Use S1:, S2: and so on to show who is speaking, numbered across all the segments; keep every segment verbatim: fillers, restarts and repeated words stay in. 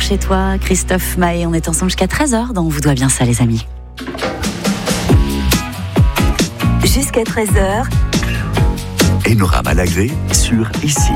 S1: chez toi, Christophe Mahé. On est ensemble jusqu'à treize heures, donc on vous doit bien ça, les amis. Jusqu'à treize heures.
S2: Enora Malagré sur Ici.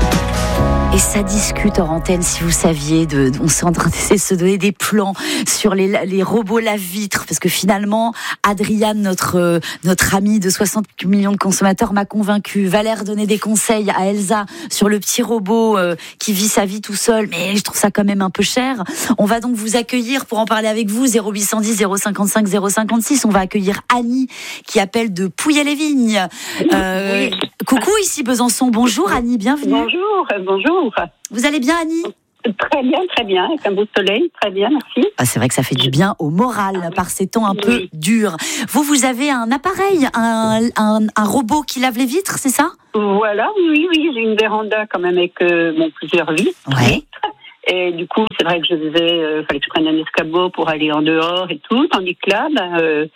S1: Et ça discute hors antenne, si vous saviez, de, on s'est en train d'essayer de se donner des plans sur les, les robots lave-vitres, parce que finalement, Adriane, notre, notre amie de soixante millions de consommateurs, m'a convaincue. Valère donnait des conseils à Elsa sur le petit robot euh, qui vit sa vie tout seul, mais je trouve ça quand même un peu cher. On va donc vous accueillir pour en parler avec vous, zéro huit cent dix, zéro cinquante-cinq, zéro cinquante-six. On va accueillir Annie, qui appelle de Pouilly-les-Vignes. Euh, oui. Coucou, ici Besançon. Bonjour Annie, bienvenue.
S3: Bonjour, bonjour.
S1: Vous allez bien, Annie ?
S3: Très bien, très bien, avec un beau soleil, très bien, merci.
S1: Ah, c'est vrai que ça fait du bien au moral par ces temps un oui. peu durs. Vous, vous avez un appareil, un, un, un robot qui lave les vitres, c'est ça ?
S3: Voilà, oui, oui, j'ai une véranda quand même avec euh, bon, plusieurs vitres.
S1: Ouais.
S3: Et du coup, c'est vrai que je faisais, euh, fallait que je prenne un escabeau pour aller en dehors et tout, tandis que là, ben, euh,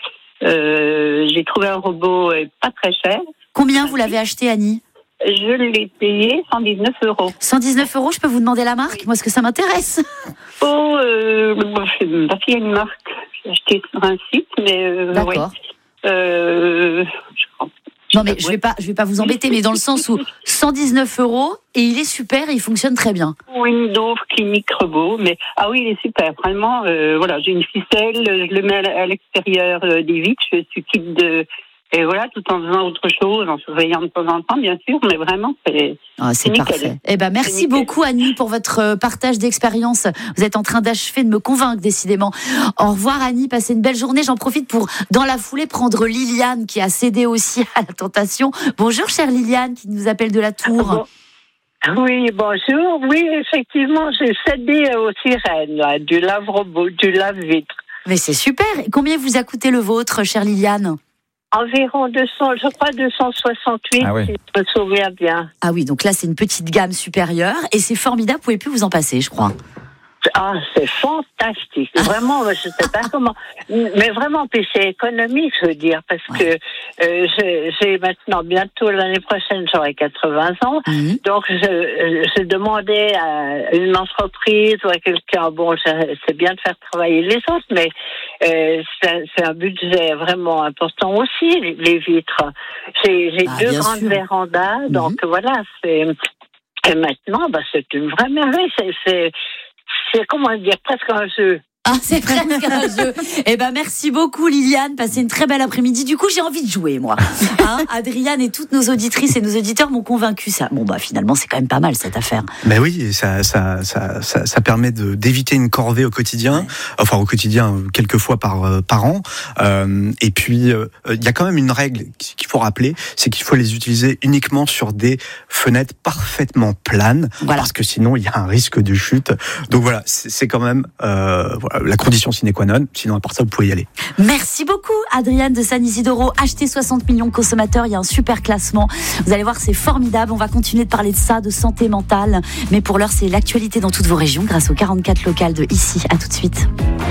S3: euh, j'ai trouvé un robot euh, pas très cher.
S1: Combien vous l'avez acheté, Annie ?
S3: Je l'ai payé cent dix-neuf euros.
S1: cent dix-neuf euros, je peux vous demander la marque ? Moi, est-ce que ça m'intéresse ?
S3: Oh, euh, je ne sais pas s'il y a une marque. J'ai acheté sur un site, mais... Euh,
S1: D'accord.
S3: Ouais. Euh, je crois.
S1: Non, mais je ne vais pas, je vais pas vous embêter, mais dans le sens où cent dix-neuf euros, et il est super, et il fonctionne très bien.
S3: Windows Clinique Robot, mais... Ah oui, il est super, vraiment. Euh, voilà, j'ai une ficelle, je le mets à l'extérieur des vitres, je suis type de... Et voilà, tout en faisant autre chose, en surveillant de temps en temps, bien sûr, mais vraiment, c'est,
S1: ah, c'est, c'est parfait. Eh ben, merci beaucoup, Annie, pour votre partage d'expérience. Vous êtes en train d'achever de me convaincre, décidément. Au revoir, Annie, passez une belle journée. J'en profite pour, dans la foulée, prendre Liliane, qui a cédé aussi à la tentation. Bonjour, chère Liliane, qui nous appelle de la Tour.
S4: Ah bon. Oui, bonjour. Oui, effectivement, j'ai cédé aux sirènes, là, du lave-robot, du lave-vitre.
S1: Mais c'est super. Et combien vous a coûté le vôtre, chère Liliane ?
S4: Environ deux cents, je crois deux cent soixante-huit, ah oui. Si je me souviens bien.
S1: Ah oui, donc là, c'est une petite gamme supérieure et c'est formidable, vous pouvez plus vous en passer, je crois.
S4: Ah, c'est fantastique. Vraiment, je ne sais pas comment. Mais vraiment, puis c'est économique, je veux dire, parce ouais. que euh, j'ai, j'ai maintenant, bientôt l'année prochaine, j'aurai quatre-vingts ans. Mmh. Donc, je, je demandais à une entreprise ou à quelqu'un, bon, c'est bien de faire travailler l'essence, mais euh, c'est, c'est un budget vraiment important aussi, les vitres. J'ai, j'ai ah, deux grandes sûr. vérandas, mmh. donc voilà, c'est. Et maintenant, bah, c'est une vraie merveille. C'est. c'est C'est, comment dire, presque un jeu.
S1: Ah, c'est presque un jeu. Eh ben, merci beaucoup, Liliane. Passez une très belle après-midi. Du coup, j'ai envie de jouer, moi. Hein, Adriane et toutes nos auditrices et nos auditeurs m'ont convaincu. Ça, bon, bah, finalement, c'est quand même pas mal, cette affaire.
S5: Ben oui, ça, ça, ça, ça, ça permet de, d'éviter une corvée au quotidien. Ouais. Enfin, au quotidien, quelques fois par, euh, par an. Euh, et puis, il euh, y a quand même une règle qu'il faut rappeler, c'est qu'il faut les utiliser uniquement sur des fenêtres parfaitement planes. Voilà. Parce que sinon, il y a un risque de chute. Donc voilà, c'est, c'est quand même, euh, voilà, la condition sine qua non, sinon à part ça vous pouvez y aller.
S1: Merci beaucoup Adriane de San Isidoro. Achetez soixante millions de consommateurs, il y a un super classement. Vous allez voir, c'est formidable. On va continuer de parler de ça, de santé mentale. Mais pour l'heure, c'est l'actualité dans toutes vos régions grâce aux quarante-quatre locales de Ici. À tout de suite.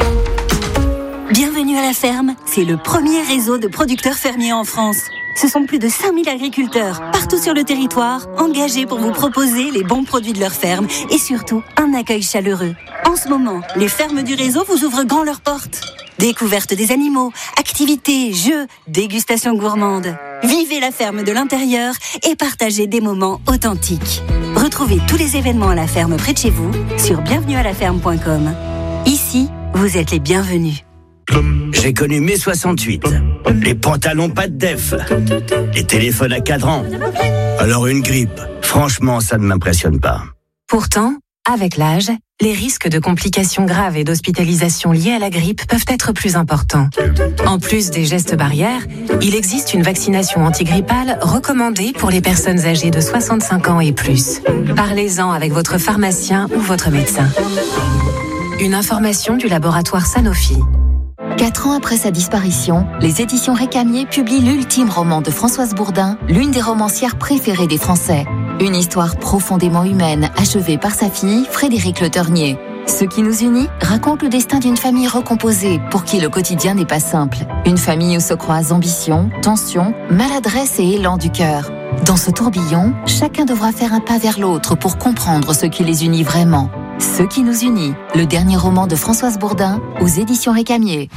S6: Bienvenue à la ferme, c'est le premier réseau de producteurs fermiers en France. Ce sont plus de cinq mille agriculteurs, partout sur le territoire, engagés pour vous proposer les bons produits de leur ferme et surtout un accueil chaleureux. En ce moment, les fermes du réseau vous ouvrent grand leurs portes. Découverte des animaux, activités, jeux, dégustation gourmande. Vivez la ferme de l'intérieur et partagez des moments authentiques. Retrouvez tous les événements à la ferme près de chez vous sur bienvenue à la ferme point com. Ici, vous êtes les bienvenus.
S7: J'ai connu mai soixante-huit, les pantalons pas de def, les téléphones à cadran. Alors une grippe, franchement, ça ne m'impressionne pas.
S8: Pourtant, avec l'âge, les risques de complications graves et d'hospitalisation liées à la grippe peuvent être plus importants. En plus des gestes barrières, il existe une vaccination antigrippale recommandée pour les personnes âgées de soixante-cinq ans et plus. Parlez-en avec votre pharmacien ou votre médecin. Une information du laboratoire Sanofi.
S9: Quatre ans après sa disparition, les éditions Récamier publient l'ultime roman de Françoise Bourdin, l'une des romancières préférées des Français. Une histoire profondément humaine, achevée par sa fille, Frédérique Le Ternier. Ce qui nous unit raconte le destin d'une famille recomposée, pour qui le quotidien n'est pas simple. Une famille où se croisent ambition, tension, maladresse et élan du cœur. Dans ce tourbillon, chacun devra faire un pas vers l'autre pour comprendre ce qui les unit vraiment. Ce qui nous unit, le dernier roman de Françoise Bourdin aux éditions Récamier.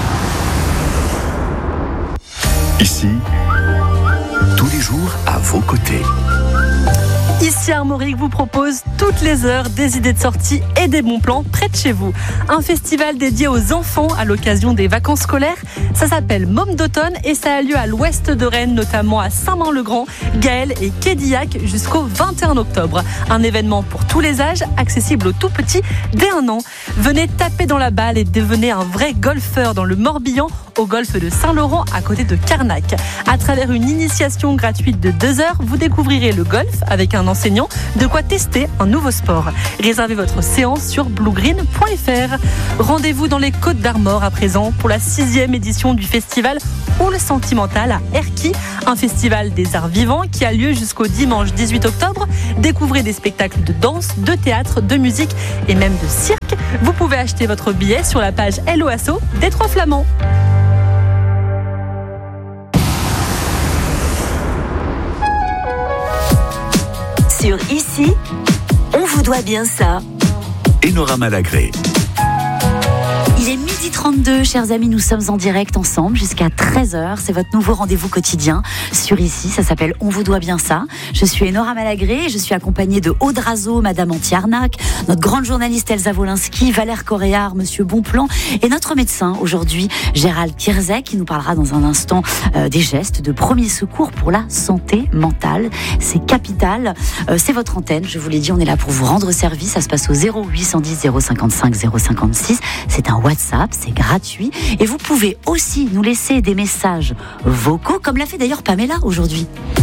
S2: Ici, tous les jours à vos côtés.
S10: Ici Armorique vous propose toutes les heures des idées de sortie et des bons plans près de chez vous. Un festival dédié aux enfants à l'occasion des vacances scolaires. Ça s'appelle Môme d'automne et ça a lieu à l'ouest de Rennes, notamment à Saint-Maur-le-Grand, Gaël et Quédillac jusqu'au vingt et un octobre. Un événement pour tous les âges, accessible aux tout petits dès un an. Venez taper dans la balle et devenez un vrai golfeur dans le Morbihan, au golfe de Saint-Laurent à côté de Carnac. À travers une initiation gratuite de deux heures, vous découvrirez le golf avec un enseignant, de quoi tester un nouveau sport. Réservez votre séance sur bluegreen point f r. Rendez-vous dans les Côtes d'Armor à présent pour la sixième édition du festival Oul Sentimental à Erquy, un festival des arts vivants qui a lieu jusqu'au dimanche dix-huit octobre. Découvrez des spectacles de danse, de théâtre, de musique et même de cirque. Vous pouvez acheter votre billet sur la page Hello Asso des Trois Flamands.
S6: Sur Ici, on vous doit bien ça.
S2: Enora Malagré.
S1: Il est midi trente-deux, chers amis, nous sommes en direct ensemble jusqu'à treize heures. C'est votre nouveau rendez-vous quotidien sur Ici, ça s'appelle On vous doit bien ça. Je suis Enora Malagré et je suis accompagnée de Aude Razo, Madame Anti-Arnaque, notre grande journaliste Elsa Wolinski, Valère Coréard, Monsieur Bonplan et notre médecin aujourd'hui, Gérald Kierzek, qui nous parlera dans un instant euh, des gestes de premier secours pour la santé mentale. C'est capital, euh, c'est votre antenne, je vous l'ai dit, on est là pour vous rendre service. Ça se passe au zéro huit cent dix zéro cinquante-cinq zéro cinquante-six. C'est un WhatsApp, c'est gratuit et vous pouvez aussi nous laisser des messages vocaux comme l'a fait d'ailleurs Pamela aujourd'hui.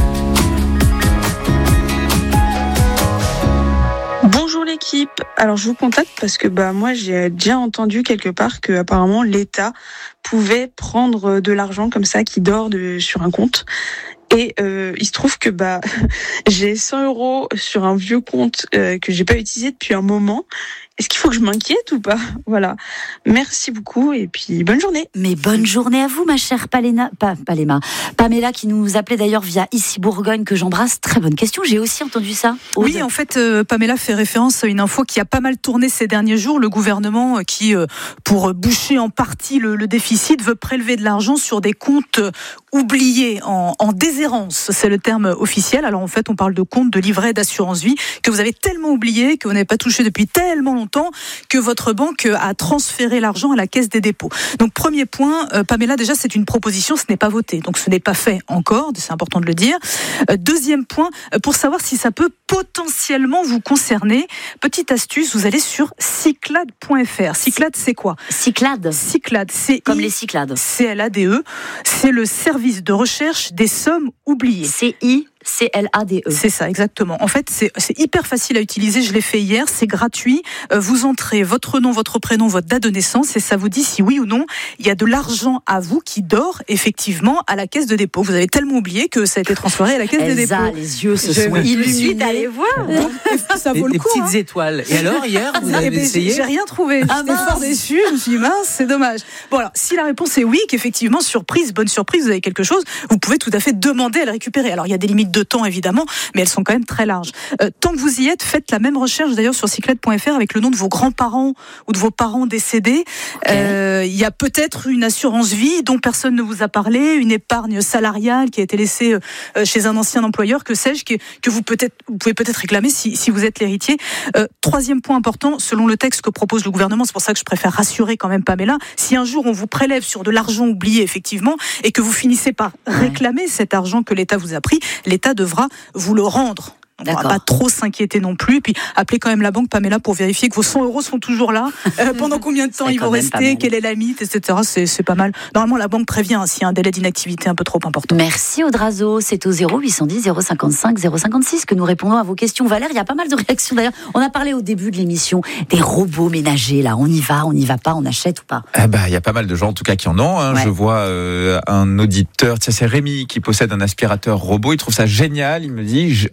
S11: Bonjour l'équipe, alors je vous contacte parce que bah moi j'ai déjà entendu quelque part que apparemment l'État pouvait prendre de l'argent comme ça qui dort de, sur un compte. Et euh, il se trouve que bah j'ai cent euros sur un vieux compte euh, que j'ai pas utilisé depuis un moment. Est-ce qu'il faut que je m'inquiète ou pas ? Voilà. Merci beaucoup et puis bonne journée.
S1: Mais bonne journée à vous, ma chère Palena, pas Palema, Pamela, qui nous appelait d'ailleurs via Ici Bourgogne, que j'embrasse. Très bonne question. J'ai aussi entendu ça. Aude.
S12: Oui, en fait, euh, Pamela fait référence à une info qui a pas mal tourné ces derniers jours. Le gouvernement, euh, qui, euh, pour boucher en partie le, le déficit, veut prélever de l'argent sur des comptes euh, oubliés, en, en déshérence. C'est le terme officiel. Alors en fait, on parle de comptes de livret d'assurance vie que vous avez tellement oublié, que vous n'avez pas touché depuis tellement longtemps que votre banque a transféré l'argent à la Caisse des dépôts. Donc premier point, euh, Pamela, déjà c'est une proposition, ce n'est pas voté, donc ce n'est pas fait encore, c'est important de le dire. Euh, deuxième point, euh, pour savoir si ça peut potentiellement vous concerner, petite astuce, vous allez sur cyclade point f r. Cyclade, c'est quoi ?
S1: Cyclade.
S12: Cyclade, c'est
S1: comme les Cyclades.
S12: C L A D E, c'est le service de recherche des sommes oubliées.
S1: C I C L A D E.
S12: C'est ça, exactement. En fait, c'est, c'est hyper facile à utiliser. Je l'ai fait hier. C'est gratuit. Euh, vous entrez votre nom, votre prénom, votre date de naissance et ça vous dit si oui ou non il y a de l'argent à vous qui dort effectivement à la Caisse de dépôt. Vous avez tellement oublié que ça a été transféré à la Caisse
S1: Elsa,
S12: des dépôts.
S1: Les yeux se
S12: Je
S1: sont illuminés d'aller voir.
S12: Donc, ça vaut
S13: des,
S12: le coup.
S13: Des petites
S12: hein.
S13: étoiles. Et alors, hier, vous avez
S12: eh ben,
S13: essayé ?
S12: J'ai rien trouvé.
S1: Ah,
S12: J'étais fort déçue. Je me suis dit, mince, c'est dommage. Bon, alors, si la réponse est oui, qu'effectivement, surprise, bonne surprise, vous avez quelque chose, vous pouvez tout à fait demander à le récupérer. Alors, il y a des limites de temps, évidemment, mais elles sont quand même très larges. Euh, tant que vous y êtes, faites la même recherche d'ailleurs sur cyclade point f r avec le nom de vos grands-parents ou de vos parents décédés. Okay. Euh, il y a peut-être une assurance vie dont personne ne vous a parlé, une épargne salariale qui a été laissée euh, chez un ancien employeur, que sais-je, que, que vous, peut-être, vous pouvez peut-être réclamer si, si vous êtes l'héritier. Euh, troisième point important, selon le texte que propose le gouvernement, c'est pour ça que je préfère rassurer quand même Pamela, si un jour on vous prélève sur de l'argent oublié effectivement et que vous finissez par réclamer ouais. cet argent que l'État vous a pris, l'État devra vous le rendre. Donc on ne va pas trop s'inquiéter non plus. Puis appelez quand même la banque, Pamela, pour vérifier que vos cent euros sont toujours là. Euh, pendant combien de temps ils vont rester, quelle est la limite, et cetera. C'est, c'est pas mal. Normalement, la banque prévient hein, s'il y a un délai d'inactivité un peu trop important.
S1: Merci Aude Razo. C'est au zéro huit cent dix zéro cinquante-cinq zéro cinquante-six que nous répondons à vos questions. Valère, il y a pas mal de réactions d'ailleurs. On a parlé au début de l'émission des robots ménagers. Là, on y va, on n'y va pas, on achète ou pas ?
S14: Eh ben, il y a pas mal de gens en tout cas qui en ont. Hein. Ouais. Je vois euh, un auditeur, c'est Rémi qui possède un aspirateur robot. Il trouve ça génial. Il me dit, je... enfin, il nous dit.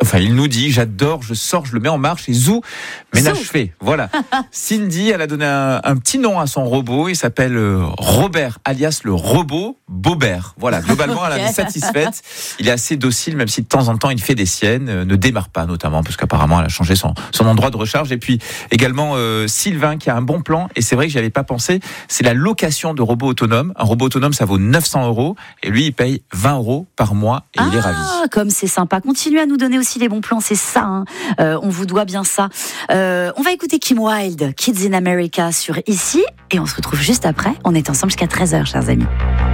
S14: Woody, j'adore, je sors, je le mets en marche et zou, ménage
S1: Zou.
S14: fait. Voilà. Cindy, elle a donné un, un petit nom à son robot, il s'appelle euh, Robert, alias le robot Bobert. Voilà, globalement, elle
S1: Ok.
S14: est satisfaite. Il est assez docile, même si de temps en temps, il fait des siennes, euh, ne démarre pas notamment, parce qu'apparemment, elle a changé son, son endroit de recharge. Et puis également euh, Sylvain qui a un bon plan, et c'est vrai que j'y avais pas pensé, c'est la location de robots autonomes. Un robot autonome, ça vaut neuf cents euros, et lui, il paye vingt euros par mois, et il est ravi.
S1: Ah, comme c'est sympa. Continuez à nous donner aussi les bons plans, c'est ça. Hein. Euh, on vous doit bien ça. Euh, on va écouter Kim Wilde, Kids in America sur Ici, et on se retrouve juste après. On est ensemble jusqu'à treize heures, chers amis.